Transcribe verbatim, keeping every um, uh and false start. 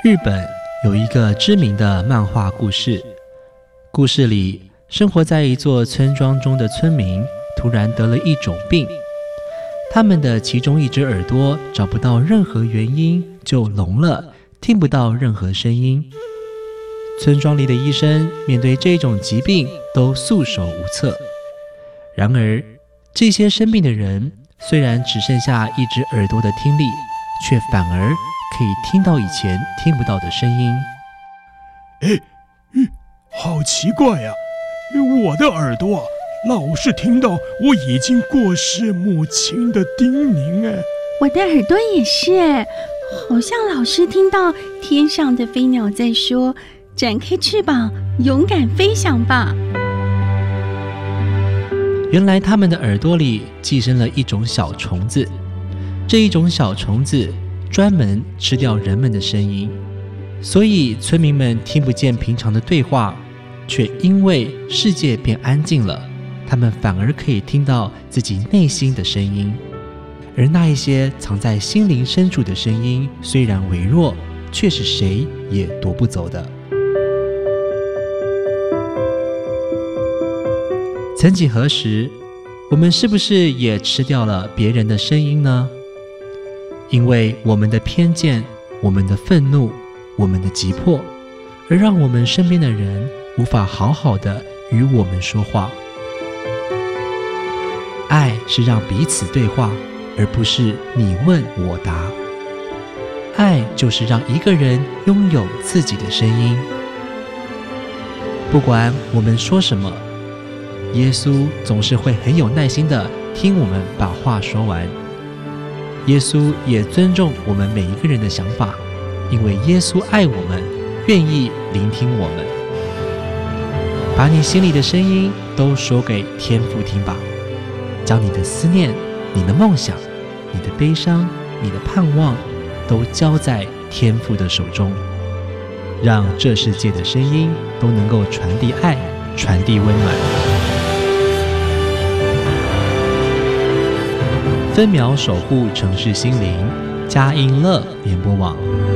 日本有一个知名的漫画故事，故事里生活在一座村庄中的村民突然得了一种病，他们的其中一只耳朵找不到任何原因就聋了，听不到任何声音。村庄里的医生面对这种疾病都束手无策。然而这些生病的人虽然只剩下一只耳朵的听力，却反而可以听到以前听不到的声音。 哎，好奇怪呀、啊！我的耳朵啊，老是听到我已经过世母亲的叮咛。哎， 我的耳朵也是，哎，好像老是听到天上的飞鸟在说：“展开翅膀，勇敢飞翔吧。” 原来他们的耳朵里寄生了一种小虫子，这一种小虫子专门吃掉人们的声音，所以村民们听不见平常的对话，却因为世界变安静了，他们反而可以听到自己内心的声音。而那一些藏在心灵深处的声音，虽然微弱，却是谁也夺不走的。曾几何时，我们是不是也吃掉了别人的声音呢？因为我们的偏见、我们的愤怒、我们的急迫，而让我们身边的人无法好好的与我们说话。爱是让彼此对话，而不是你问我答。爱就是让一个人拥有自己的声音。不管我们说什么，耶稣总是会很有耐心地听我们把话说完。耶稣也尊重我们每一个人的想法，因为耶稣爱我们，愿意聆听我们。把你心里的声音都说给天父听吧，将你的思念、你的梦想、你的悲伤、你的盼望都交在天父的手中，让这世界的声音都能够传递爱，传递温暖。分秒守护城市心灵，佳音乐联播网。